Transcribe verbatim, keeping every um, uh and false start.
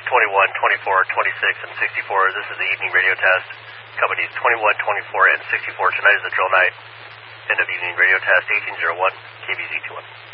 twenty-one, twenty-four, twenty-six, and sixty-four. This is the evening radio test. Companies twenty-one, twenty-four, and sixty-four. Tonight is the drill night. End of evening radio test, eighteen oh one, K B Z two one.